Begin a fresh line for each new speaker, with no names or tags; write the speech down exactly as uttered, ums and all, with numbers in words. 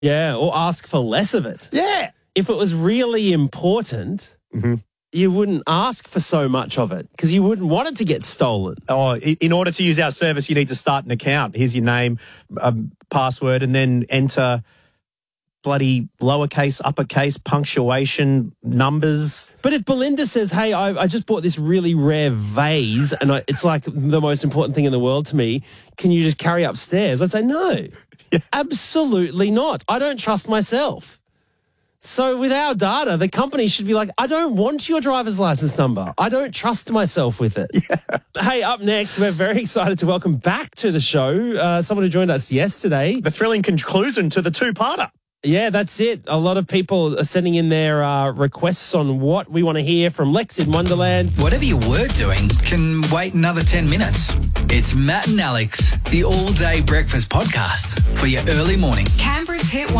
Yeah, or ask for less of it.
Yeah.
If it was really important,
Mm-hmm.
you wouldn't ask for so much of it because you wouldn't want it to get stolen.
Oh, i- in order to use our service, you need to start an account. Here's your name, um, password, and then enter bloody lowercase, uppercase, punctuation, numbers.
But if Belinda says, hey, I, I just bought this really rare vase and I, it's like the most important thing in the world to me, can you just carry upstairs? I'd say, no,
Yeah.
absolutely not. I don't trust myself. So with our data, the company should be like, I don't want your driver's license number. I don't trust myself with it. Yeah. Hey, up next, we're very excited to welcome back to the show uh, someone who joined us yesterday.
The thrilling conclusion to the two-parter.
Yeah, that's it. A lot of people are sending in their uh, requests on what we want to hear from Lex in Wonderland.
Whatever you were doing can wait another ten minutes. It's Matt and Alex, the all-day breakfast podcast for your early morning.
Canberra's Hit